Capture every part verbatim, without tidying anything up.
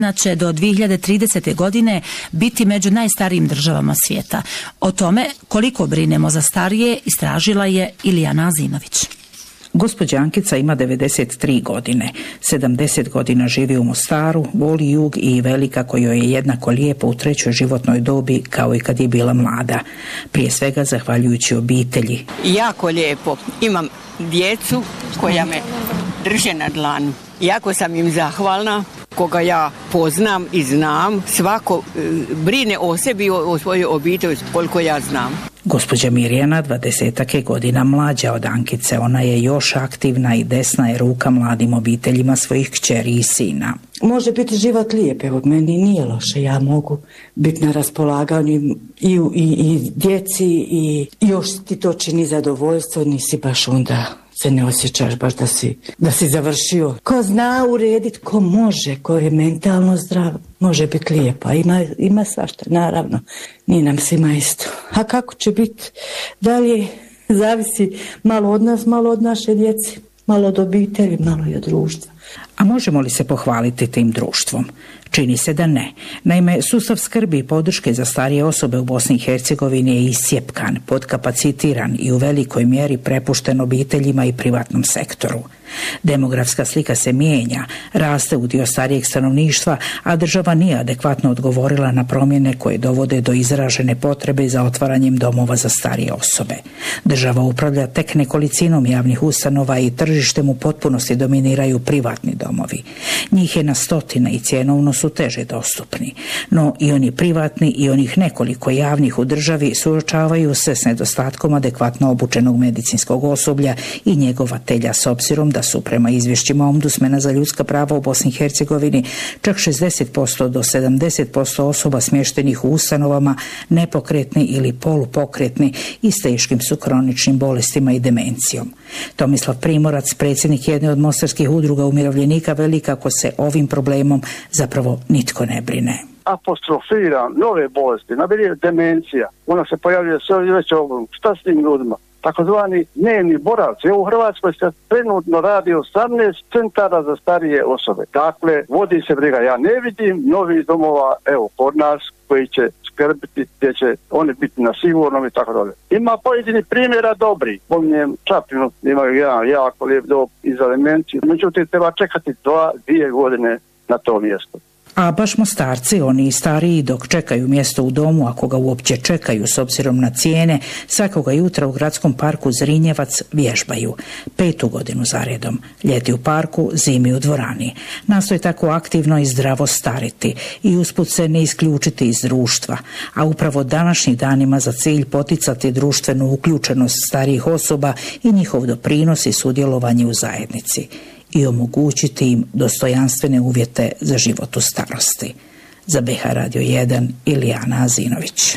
će do dvije hiljade tridesete. godine biti među najstarijim državama svijeta. O tome koliko brinemo za starije istražila je Ilijana Azinović. Gospođa Ankica ima devedeset tri godine. sedamdeset godina živi u Mostaru, voli jug i velika kojoj je jednako lijepo u trećoj životnoj dobi kao i kad je bila mlada. Prije svega zahvaljujući obitelji. Jako lijepo. Imam djecu koja me drže na dlanu. Jako sam im zahvalna. Koga ja poznam i znam, svako brine o sebi i o svojoj obitelji koliko ja znam. Gospođa Mirjana dvadesetak je godina mlađa od Ankice. Ona je još aktivna i desna je ruka mladim obiteljima svojih kćeri i sina. Može biti život lijep, evo meni nije loše, ja mogu biti na raspolaganju i, i, i djeci i još ti to čini zadovoljstvo, nisi baš onda se ne osjećaš baš da si, da si završio. Ko zna urediti, ko može, ko je mentalno zdrav, može biti lijepo, a ima, ima svašta, naravno, nije nam svima isto. A kako će biti dalje, zavisi malo od nas, malo od naše djece, malo od obitelji, malo i od društva. A možemo li se pohvaliti tim društvom? Čini se da ne. Naime, sustav skrbi i podrške za starije osobe u Bosni i Hercegovini je iscjepkan, podkapacitiran i u velikoj mjeri prepušten obiteljima i privatnom sektoru. Demografska slika se mijenja, raste udio starijeg stanovništva, a država nije adekvatno odgovorila na promjene koje dovode do izražene potrebe za otvaranjem domova za starije osobe. Država upravlja tek nekolicinom javnih ustanova i tržištem u potpunosti dominiraju privatni domovi. Njih je na stotine i cjenovno su teže dostupni. No i oni privatni i onih nekoliko javnih u državi suočavaju se s nedostatkom adekvatno obučenog medicinskog osoblja i njegovatelja s obzirom da su prema izvješćima Ombudsmana za ljudska prava u Bosni i Hercegovini čak šezdeset posto do sedamdeset posto osoba smještenih u ustanovama nepokretni ili polupokretni i s teškim su kroničnim bolestima i demencijom. Tomislav Primorac, predsjednik jedne od mostarskih udruga umirovljenika, veli kako se ovim problemom zapravo nitko ne brine. Apostrofira nove bolesti, nabire demencija, ona se pojavljuje sve već ovom. Šta s tim ljudima? Takozvani dnevni boravci. U Hrvatskoj se trenutno radi osamnaest centara za starije osobe. Dakle, vodi se briga. Ja ne vidim novih domova, evo, kod nas, koji će skrbiti, gdje će oni biti na sigurnom i tako dalje. Ima pojedini primjera dobri. Pominjem Čapinu, imaju jedan jako lijep dom iz Alimenciju. Međutim, treba čekati dva, dvije godine na to mjesto. A baš Mostarci, oni stariji, dok čekaju mjesto u domu, ako ga uopće čekaju s obzirom na cijene, svakoga jutra u gradskom parku Zrinjevac vježbaju. Petu godinu zaredom. Ljeti u parku, zimi u dvorani. Nastoje tako aktivno i zdravo stariti i usput se ne isključiti iz društva. A upravo današnji dan ima za cilj poticati društvenu uključenost starijih osoba i njihov doprinos i sudjelovanje u zajednici i omogućiti im dostojanstvene uvjete za život u starosti. Za B H Radio jedan, Ilijana Azinović.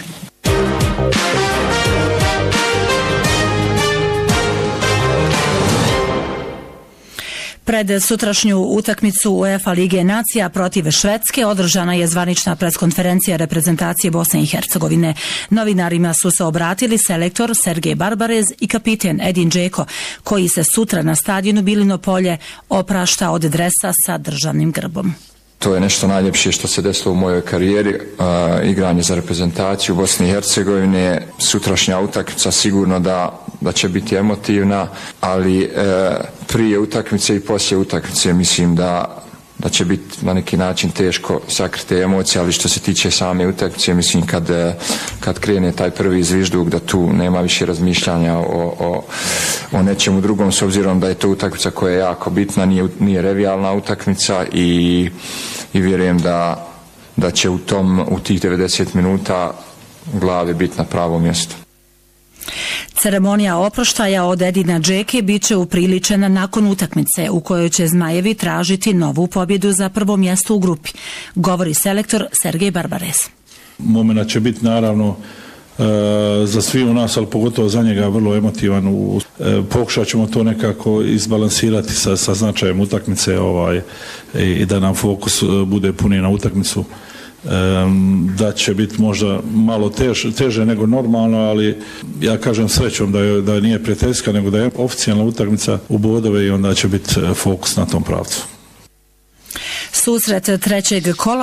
Pred sutrašnju utakmicu UEFA Lige nacija protiv Švedske održana je zvanična preskonferencija reprezentacije Bosne i Hercegovine. Novinarima su se obratili selektor Sergej Barbarez i kapiten Edin Džeko, koji se sutra na stadionu Bilino polje oprašta od dresa sa državnim grbom. To je nešto najljepše što se desilo u mojoj karijeri, a, igranje za reprezentaciju Bosne i Hercegovine. Sutrašnja utakmica sigurno da, da će biti emotivna, ali e, prije utakmice i poslije utakmice mislim da, da će biti na neki način teško sakriti emocije, ali što se tiče same utakmice, mislim kad, kad krene taj prvi zvižduk da tu nema više razmišljanja o, o, o nečemu drugom, s obzirom da je to utakmica koja je jako bitna, nije, nije revijalna utakmica i, i vjerujem da, da će u, tom, u tih devedeset minuta glave biti na pravom mjestu. Ceremonija oproštaja od Edina Džeke biće upriličena nakon utakmice u kojoj će Zmajevi tražiti novu pobjedu za prvo mjesto u grupi, govori selektor Sergej Barbarez. Momenat će biti naravno e, za svi u nas, ali pogotovo za njega vrlo emotivan. U, e, pokušat ćemo to nekako izbalansirati sa, sa značajem utakmice ovaj, i, i da nam fokus bude puni na utakmicu. Da će biti možda malo tež, teže nego normalno, ali ja kažem srećom da, je, da nije prijateljska, nego da je oficijalna utakmica u bodove i onda će biti fokus na tom pravcu. Susret trećeg kola